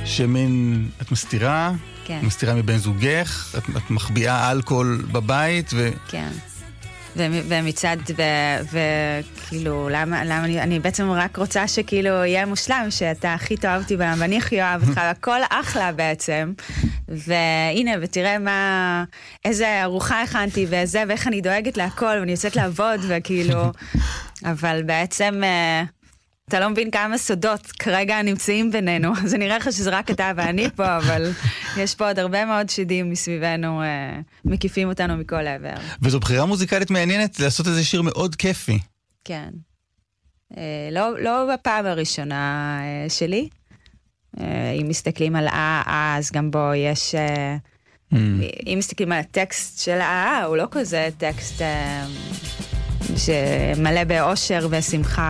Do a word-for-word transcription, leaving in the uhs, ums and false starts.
שמין, את מסתירה, כן. מסתירה מבן זוגך, את, את מחביאה אלכוהול בבית, ו... כן. ו- ומצד, וכאילו, למה, למה אני, אני בעצם רק רוצה שכאילו יהיה מושלם, שאתה הכי תאהב אותי בעולם, ואני הכי אוהב אותך, הכל אחלה בעצם. והנה, ותראה מה, איזה ארוחה הכנתי, וזה, ואיך אני דואגת להכל, ואני יוצאת לעבוד, וכאילו, אבל בעצם, אתה לא מבין כמה סודות כרגע נמצאים בינינו. זה נראה לך שזה רק אתה ואני פה, אבל יש פה עוד הרבה מאוד שדים מסביבנו, אה, מקיפים אותנו מכל העבר. וזו בחירה מוזיקלית מעניינת לעשות איזה שיר מאוד כיפי. כן. אה, לא, לא בפעם הראשונה אה, שלי. אה, אם מסתכלים על אה, אה, אז גם בו יש... אה, mm. אם מסתכלים על הטקסט של אה, אה, הוא לא כזה טקסט אה, שמלא באושר ושמחה.